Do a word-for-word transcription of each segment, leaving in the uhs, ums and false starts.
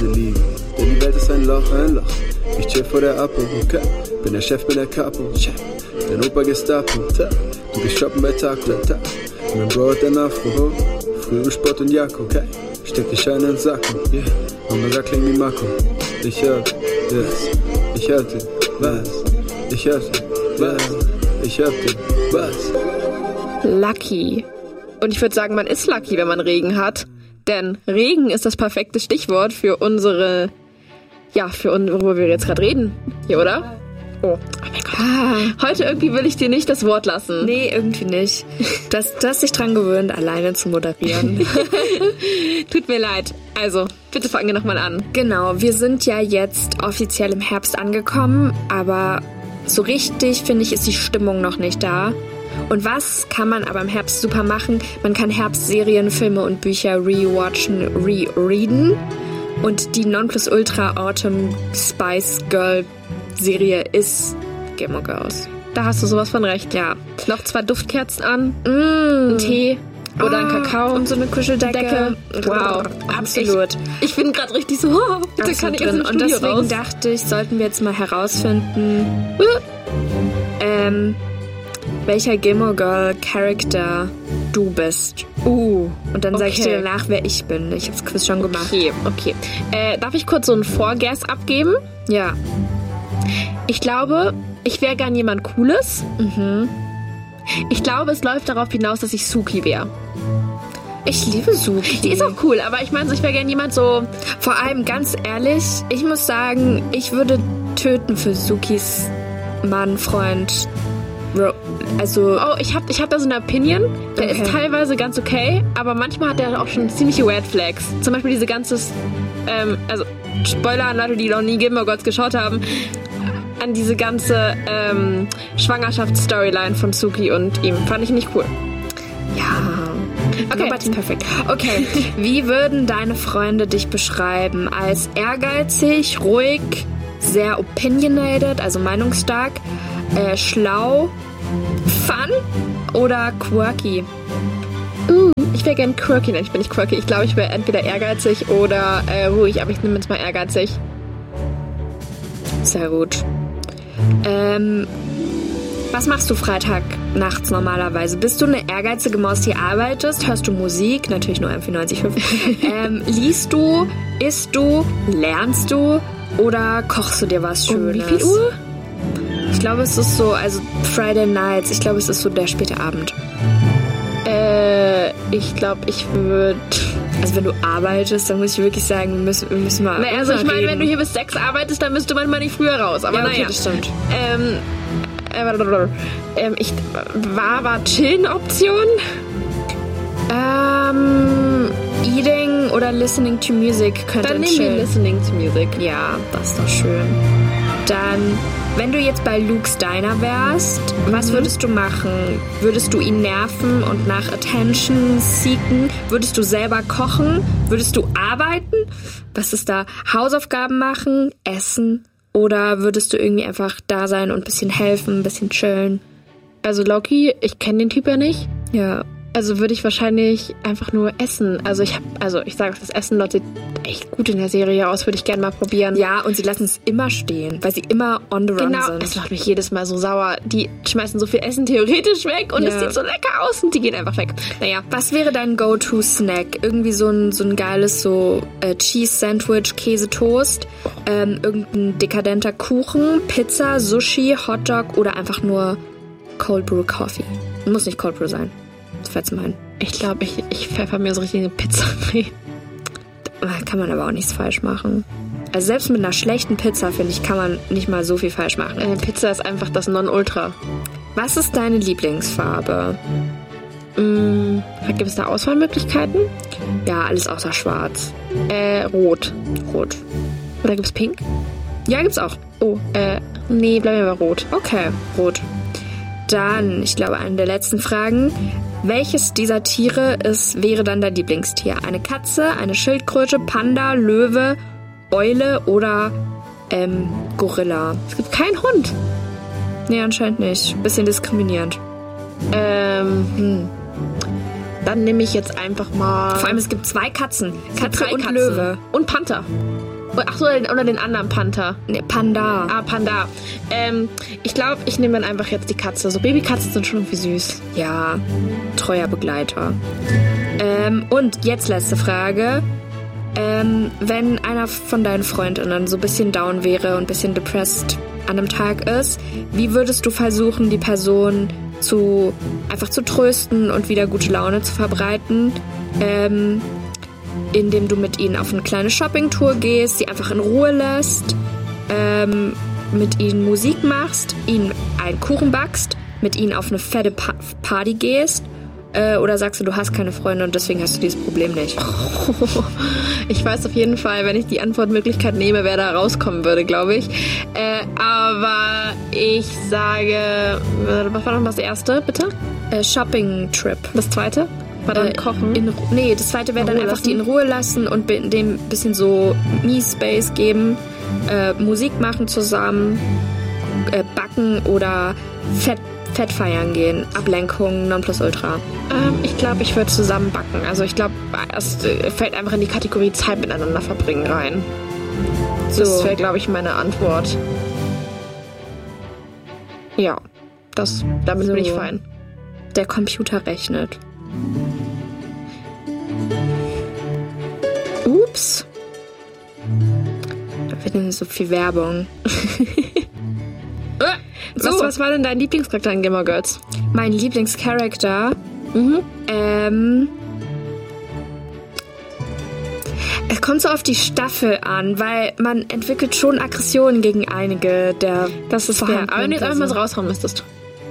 Preise liegen. Denn die Welt ist ein Loch, ein Loch. Ich chill vor der Apo, okay. Bin der Chef, bin der Capo, check. Dein Opa Gestapo, ta. Du gehst shoppen bei Taco, ta. Mein Bro hat den Afro, früher Sport und Jacke, okay. Steck die Scheine ins Sakko, yeah. Mama sagt, kling wie Marco. Ich hab, yes. Ich hab den, was? Ich hab den, was? Ich hab den, was? Lucky. Und ich würde sagen, man ist lucky, wenn man Regen hat. Denn Regen ist das perfekte Stichwort für unsere, ja, für uns, worüber wir jetzt gerade reden. Hier, oder? Oh, oh mein Gott. Ah. Heute irgendwie will ich dir nicht das Wort lassen. Nee, irgendwie nicht. Du hast dich dran gewöhnt, alleine zu moderieren. Tut mir leid. Also, bitte fangen wir nochmal an. Genau, wir sind ja jetzt offiziell im Herbst angekommen, aber so richtig, finde ich, ist die Stimmung noch nicht da. Und was kann man aber im Herbst super machen? Man kann Herbstserien, Filme und Bücher rewatchen, rereaden. Und die Nonplusultra Autumn Spice Girl Serie ist Gilmore Girls. Da hast du sowas von recht. Ja. Noch zwei Duftkerzen an, Mm. einen Tee oder ah, einen Kakao. Und so eine Kuscheldecke. Decke. Wow, absolut. Ich, ich bin gerade richtig so, oh, bitte absolut kann ich aus drin. dem Und Studio deswegen raus. dachte ich, sollten wir jetzt mal herausfinden, ähm, welcher Gilmore Girl Charakter du bist. Uh, Und dann sage ich okay. dir danach, wer ich bin. Ich habe das Quiz schon gemacht. Okay, okay. Äh, darf ich kurz so einen Vorguess abgeben? Ja. Ich glaube, ich wäre gern jemand Cooles. Mhm. Ich glaube, es läuft darauf hinaus, dass ich Suki wäre. Ich liebe Suki. Die ist auch cool, aber ich meine, so, ich wäre gern jemand so... Vor allem, ganz ehrlich, ich muss sagen, ich würde töten für Sukis Mann, Freund. Also... Oh, ich habe ich hab da so eine Opinion. Der Okay. ist teilweise ganz okay, aber manchmal hat er auch schon ziemliche Red Flags. Zum Beispiel diese ganze... Ähm, also, Spoiler an Leute, die noch nie Gilmore Girls geschaut haben. An diese ganze ähm, Schwangerschaftsstoryline von Suki und ihm. Fand ich nicht cool. Ja... Okay. Nobody's perfect. Okay, wie würden deine Freunde dich beschreiben? Als ehrgeizig, ruhig, sehr opinionated, also meinungsstark, äh, schlau, fun oder quirky? Uh, ich wäre gern quirky. Nein, ich bin nicht quirky. Ich glaube, ich wäre entweder ehrgeizig oder äh, ruhig, aber ich nehme jetzt mal ehrgeizig. Sehr gut. Ähm, was machst du Freitag nachts normalerweise? Bist du eine ehrgeizige Maus, die arbeitest? Hörst du Musik? Natürlich nur M vier neun fünf. ähm, liest du? Isst du? Lernst du? Oder kochst du dir was Schönes? Um wie viel Uhr? Ich glaube, es ist so, also Friday Nights, ich glaube, es ist so der späte Abend. Äh, ich glaube, ich würde... Also wenn du arbeitest, dann muss ich wirklich sagen, wir müssen, wir müssen mal Naja, also ich meine, reden. wenn du hier bis sechs arbeitest, dann müsste man mal nicht früher raus. Aber ja, okay, naja. das stimmt. Ähm, äh, ähm, ich, war, war Chillen eine Option? Ähm, eating oder listening to music könnte Dann nehmen wir chillen. Listening to Music. Ja, das ist doch schön. Dann, wenn du jetzt bei Luke's Diner wärst, was Mhm. würdest du machen? Würdest du ihn nerven und nach Attention seeken? Würdest du selber kochen? Würdest du arbeiten? Was ist da? Hausaufgaben machen? Essen? Oder würdest du irgendwie einfach da sein und ein bisschen helfen, ein bisschen chillen? Also Loki, ich kenne den Typ ja nicht. Ja. Also würde ich wahrscheinlich einfach nur essen. Also ich habe, also ich sage, das Essen dort sieht echt gut in der Serie aus. Würde ich gerne mal probieren. Ja, und sie lassen es immer stehen, weil sie immer on the run Genau, sind. es macht mich jedes Mal so sauer. Die schmeißen so viel Essen theoretisch weg und Ja. es sieht so lecker aus und die gehen einfach weg. Naja, Was wäre dein Go-To-Snack? Irgendwie so ein, so ein geiles so äh, Cheese-Sandwich, Käsetoast, ähm, irgendein dekadenter Kuchen, Pizza, Sushi, Hotdog oder einfach nur Cold Brew Coffee. Muss nicht Cold Brew sein. Das fällt's meinen. ich glaube, ich, ich pfeffer mir so richtig eine Pizza rein. Da kann man aber auch nichts falsch machen. Also selbst mit einer schlechten Pizza, finde ich, kann man nicht mal so viel falsch machen. Äh, Pizza ist einfach das Nonultra. Was ist deine Lieblingsfarbe? Mm, gibt es da Auswahlmöglichkeiten? Ja, alles außer schwarz. Äh, rot. Rot. Oder gibt's pink? Ja, gibt's auch. Oh, äh, nee, bleiben wir bei rot. Okay, rot. Dann, ich glaube, eine der letzten Fragen. Welches dieser Tiere ist, wäre dann dein Lieblingstier? Eine Katze, eine Schildkröte, Panda, Löwe, Eule oder ähm, Gorilla? Es gibt keinen Hund. Nee, anscheinend nicht. Bisschen diskriminierend. Ähm, hm. dann nehme ich jetzt einfach mal... Vor allem, es gibt zwei Katzen. Katze drei und Katzen. Löwe. Und Panther. Ach so, oder den, oder den anderen Panther. Ne, Panda. Ah, Panda. Ähm, ich glaube, ich nehme dann einfach jetzt die Katze. So Babykatzen sind schon irgendwie süß. Ja, treuer Begleiter. Ähm, und jetzt letzte Frage. Ähm, wenn einer von deinen Freundinnen so ein bisschen down wäre und ein bisschen depressed an einem Tag ist, wie würdest du versuchen, die Person zu einfach zu trösten und wieder gute Laune zu verbreiten? Ähm, indem du mit ihnen auf eine kleine Shoppingtour gehst, sie einfach in Ruhe lässt, ähm, mit ihnen Musik machst, ihnen einen Kuchen backst, mit ihnen auf eine fette pa- Party gehst, äh, oder sagst du, du hast keine Freunde und deswegen hast du dieses Problem nicht? Ich weiß auf jeden Fall, wenn ich die Antwortmöglichkeit nehme, wer da rauskommen würde, glaube ich. Äh, aber ich sage, was war noch das erste, bitte? Äh, Shopping-Trip. Das zweite? War dann Äh, Kochen? In, nee, das zweite wäre dann einfach lassen? die in Ruhe lassen und dem ein bisschen so Me-Space geben, äh, Musik machen zusammen, äh, backen oder Fett, Fett feiern gehen. Ablenkung, Nonplusultra. Ähm, ich glaube, ich würde zusammen backen. Also ich glaube, es äh, fällt einfach in die Kategorie Zeit miteinander verbringen rein. So. Das wäre, glaube ich, meine Antwort. Ja, das, damit So. bin ich fein. Der Computer rechnet. Ups. Da wird nicht so viel Werbung. So. Was, was war denn dein Lieblingscharakter in Gilmore Girls? Mein Lieblingscharakter. Mhm. Ähm. Es kommt so auf die Staffel an, weil man entwickelt schon Aggressionen gegen einige der. Das ist fair. Aber wenn du jetzt einfach mal so Personen. raushauen müsstest.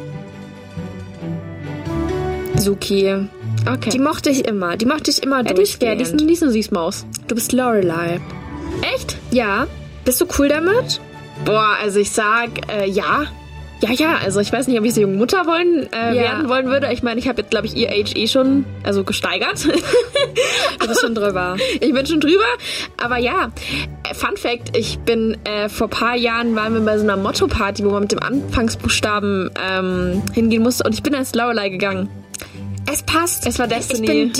Suki. Okay. Die mochte ich immer. Die mochte ich immer ja, die ist fair. Die ist, durchgehend. die ist eine Süßmaus. Du bist Lorelei. Echt? Ja. Bist du cool damit? Boah, also ich sag, äh, ja. Ja, ja, also ich weiß nicht, ob ich so junge Mutter wollen, äh, Ja. werden wollen würde. Ich meine, ich habe jetzt, glaube ich, ihr Age eh schon, also gesteigert. Du bist schon drüber. Ich bin schon drüber. Aber ja, äh, Fun Fact, ich bin äh, vor ein paar Jahren, waren wir bei so einer Motto-Party, wo man mit dem Anfangsbuchstaben ähm, hingehen musste und ich bin als Lorelei gegangen. Es passt. Es war Ich Destiny. bin